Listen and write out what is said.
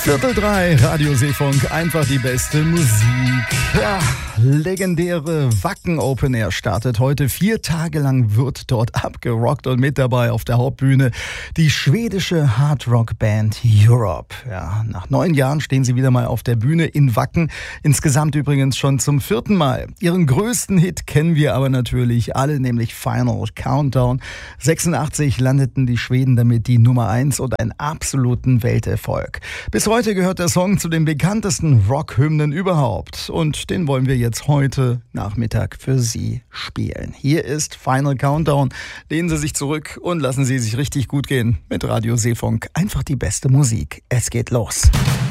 3, Radio Seefunk, einfach die beste Musik. Ja, legendäre Wacken Open Air startet heute. 4 Tage lang wird dort abgerockt und mit dabei auf der Hauptbühne die schwedische Hardrock-Band Europe. Ja, nach 9 Jahren stehen sie wieder mal auf der Bühne in Wacken. Insgesamt übrigens schon zum 4. Mal. Ihren größten Hit kennen wir aber natürlich alle, nämlich Final Countdown. 86 landeten die Schweden damit die Nummer 1 und einen absoluten Welterfolg. Bis heute gehört der Song zu den bekanntesten Rockhymnen überhaupt. Und den wollen wir jetzt heute Nachmittag für Sie spielen. Hier ist Final Countdown. Lehnen Sie sich zurück und lassen Sie sich richtig gut gehen mit Radio Seefunk. Einfach die beste Musik. Es geht los.